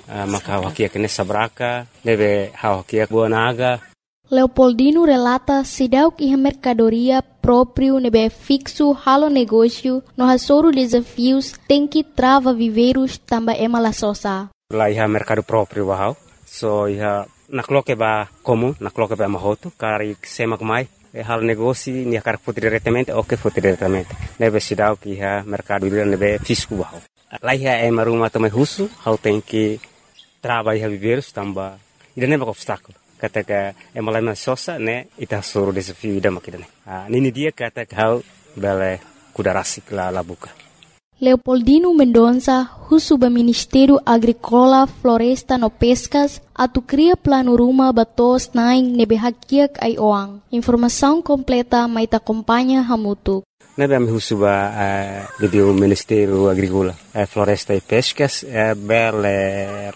maka hakia kene sabraka, nebe hakia buanaga. Leopoldino relata sidauk iha mercadoria próprio nebe fixo halo negócio no hasoro desafios tem que trava viveiros tamba emala sosa. Lá iha mercado próprio bahau, so iha nakloke ba comum, nakloke ba mahoto, kari semak mai. Hal negócio ni akar foto diretamente ou que foto diretamente. Nebe sidauk iha mercado nebe fisco bahau. Lá iha maruma também russo, hau tem que trava iha viveiros tamba. Ida neba obstáculo. Kata emalai sosa ne ita suruh desafio ida makidane. Nini dia kata hau bele kudarasik la buka. Leopoldino Mendonça, husuba Ministério Agrícola, Floresta no Pescas, atu cria plano ruma batos naing nebe hakiak ai oang. Informação completa maita acompanha hamutu. Nebe ami husuba video Ministério Agrícola, Floresta e Pescas, bele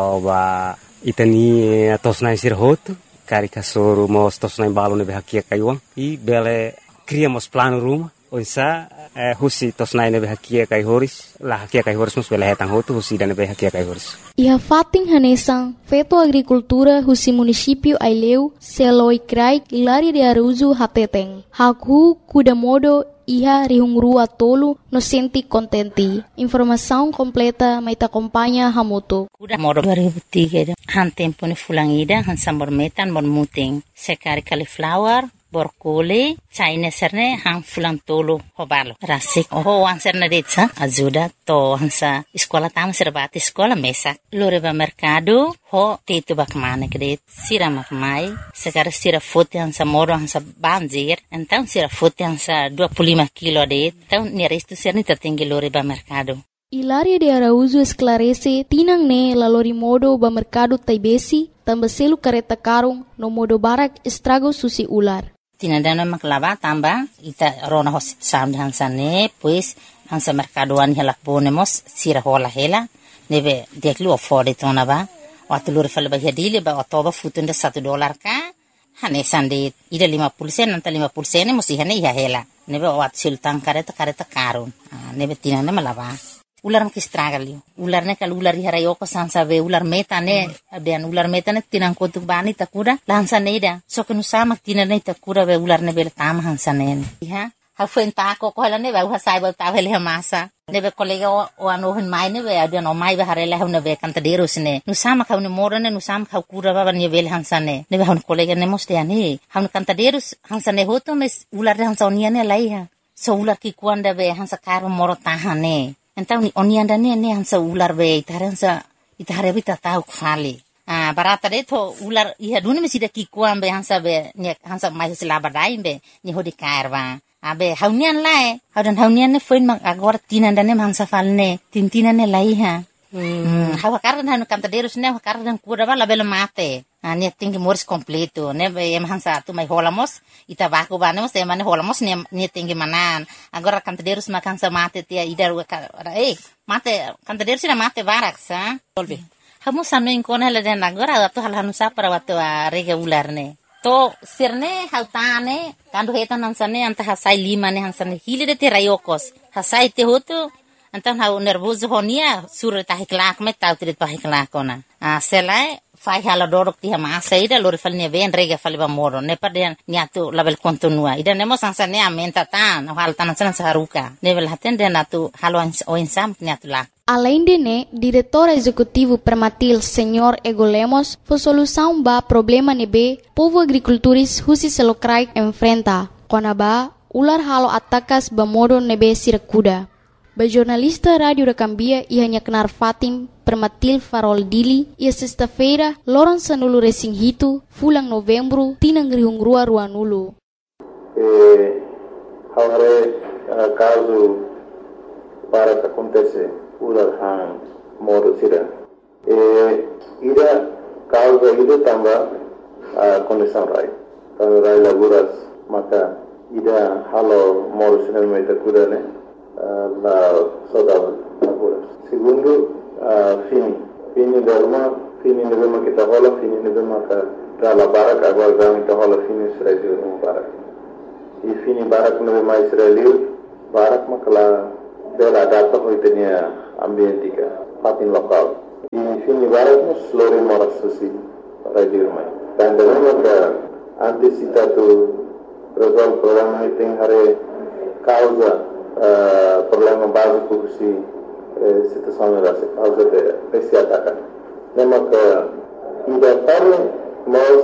lauba itani tosnai sirhoto kari kasoro mos tosnai balo nebe hakia kaiwan I bele criamos plano ruma onsa husi tosnai nebe hakia kai horis la hakia kai horis mus bele hetang hoto husi dan nebe hakia kai horis iha fating hanesan feto agricultura husi município Aileu seloi krai Hilaria de Araújo hateteng haku kudamodo iha rihungrua tolu no senti contenti. Informação completa maita acompanha hamoto. Kuda modo 2003 han tempo ni fulangida han sambor metan bon muting sekari cauliflower borkole China serne han fulang tolu hobalo rasik ho wan serna detsa ajuda to hansa sekolah tam serbati sekolah mesak loreba mercado ho titu bakmane kredit sira makmai sekar sira fote hansa moro hansa banjir então sira fote hansa 25 kilo det então ni resto serni tertinggi loreba mercado. Hilaria de Araújo esclarece tinang ne lalori modo ba mercado taibesi tambaselu kareta karung no modo barak estrago susi ular. Tinadana maklava tamba ita rona hosit sound hansane pues hansa mercadoan hela ponemos sira hola hela neve deklu afford tona ba watulur falba hedile ba otoba futunda $1 ka hanesande ida 50% nanta 50% musi hane iha hela neve wat sultan kareta karun neve tinana malava ular mak istragalio ular ne kal ular ihara yoko sansa ve ular meta ne abian ular meta ne tinang kotuk bani takuda lansa neida so kenu sama tinane takuda ve ular ne bel tam hansa ne iha ha fenta ko ko ne ve hasai ba ta vele masa ne ve kolega o ano hin mai ne ve abian o mai ve harela ne ve kanta deros ne nu sama ka ne morane nu sama ka kura ba ne vel hansa ne ve han kolega ne moste ani han kanta deros hansa ne hoto mes ular hansa oniane laiha so ular ki kuanda ve hansa karo moro tahane Então ni onianda ne hansa ular be itare bita tau kfali. Barata de to ular iha duni mesida kikuan be hansa be ni hansa mai selaba daim be ni hodi karwa. Abe haunian lae, haunian ne foin mang agora tinanda ne hansa falne, tintina ne laiha. Hawa kardan hanu kantaderos ne kardan kura ba label mate. Ni tinggi moris completo ne em hansa tu mai holamos ita baku banemos e mane holamos ni tinggi manan agora kantaderos makan sa mate tia idar mate kantaderos na mate varaksa solve hamu sanu inkon hele den agora tu hal hanu sapara watu rega ular ne to sirne hautane kandu hetan hansane anta hasai lima ne hansane hile de terayokos hasai te hotu antan hau nervoso honia sur tahiklak me tau trit pahiklak ona selai fai hala dorok tiha masa ida lori falnya ven rega faliba moro ne paden niatu label kontinua ida nemo sansane amenta tan hal tanan san saharuka level haten den atu halo oinsam niatu la. Além de ne, diretor executivo Permatil Senhor Ego Lemos, foi solução ba problema nebe povo agricultores husi selokrai enfrenta. Konaba ular halo atakas ba modo nebe sirakuda. Ba jornalista Rádio da Cambia ia nyaknar Fatim Permatil Farol Dili ia sexta-feira loron sanulu resing hitu fulang novembro tinang rihungrua ruanulu. Haware caso para que acontece ular han modo sira. Ida causa ida tamba condição rai. Kalau rai laguras maka ida halo modo sira meta kudane. La saudade agora. Segundo, fini novembro kita rola, fini novembro que la barak agora vamos kita rola fini Israel no barak. E fini barak novembro mais Israel, barak makala bela data hoitenia ambientika, fatin lokal. e fini vários lori moras assim para dirmai. Dan dalam que antecipado resolve problema e tem hare causa problema básico que situação da causa de esse ataque. Nema que ainda para nós